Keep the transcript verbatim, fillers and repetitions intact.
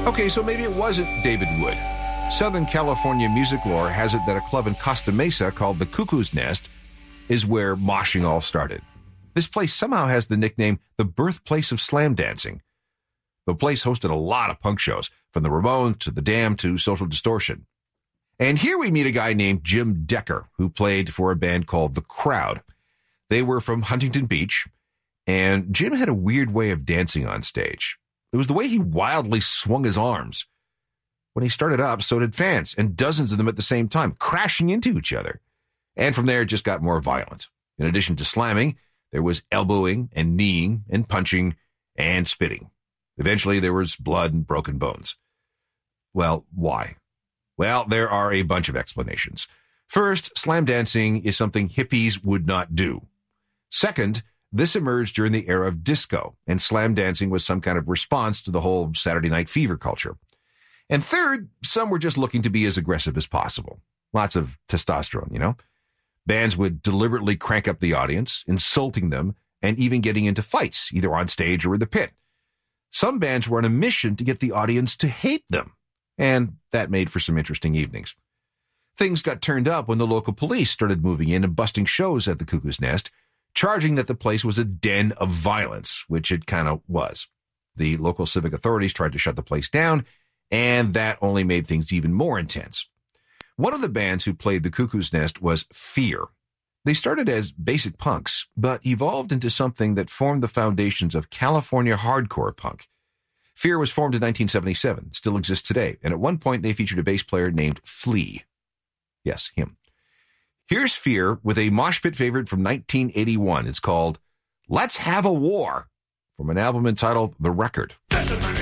Okay, so maybe it wasn't David Wood. Southern California music lore has it that a club in Costa Mesa called the Cuckoo's Nest is where moshing all started. This place somehow has the nickname the birthplace of slam dancing. The place hosted a lot of punk shows, from the Ramones to the Damned to Social Distortion. And here we meet a guy named Jim Decker, who played for a band called The Crowd. They were from Huntington Beach, and Jim had a weird way of dancing on stage. It was the way he wildly swung his arms. When he started up, so did fans, and dozens of them at the same time, crashing into each other. And from there, it just got more violent. In addition to slamming, there was elbowing and kneeing and punching and spitting. Eventually, there was blood and broken bones. Well, why? Well, there are a bunch of explanations. First, slam dancing is something hippies would not do. Second, this emerged during the era of disco, and slam dancing was some kind of response to the whole Saturday Night Fever culture. And third, some were just looking to be as aggressive as possible. Lots of testosterone, you know? Bands would deliberately crank up the audience, insulting them, and even getting into fights, either on stage or in the pit. Some bands were on a mission to get the audience to hate them, and that made for some interesting evenings. Things got turned up when the local police started moving in and busting shows at the Cuckoo's Nest, charging that the place was a den of violence, which it kind of was. The local civic authorities tried to shut the place down, and that only made things even more intense. One of the bands who played the Cuckoo's Nest was Fear. They started as basic punks, but evolved into something that formed the foundations of California hardcore punk. Fear was formed in nineteen seventy-seven, still exists today, and at one point they featured a bass player named Flea. Yes, him. Here's Fear with a mosh pit favorite from nineteen eighty-one. It's called Let's Have a War, from an album entitled The Record.